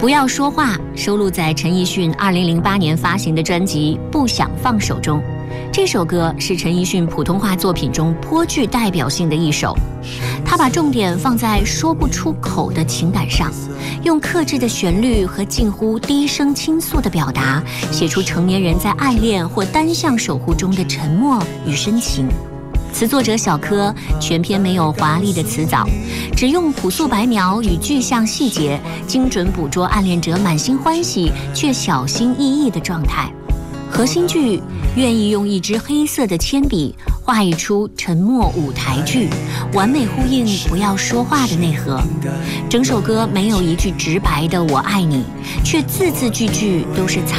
不要说话收录在陈奕迅2008年发行的专辑《不想放手》中。这首歌是陈奕迅普通话作品中颇具代表性的一首，他把重点放在说不出口的情感上，用克制的旋律和近乎低声倾诉的表达，写出成年人在爱恋或单向守护中的沉默与深情。词作者小柯全篇没有华丽的词藻，只用朴素白描与具象细节，精准捕捉暗恋者满心欢喜却小心翼翼的状态。核心句愿意用一支黑色的铅笔画一出沉默舞台剧，完美呼应不要说话的内核。整首歌没有一句直白的我爱你，却字字句句都是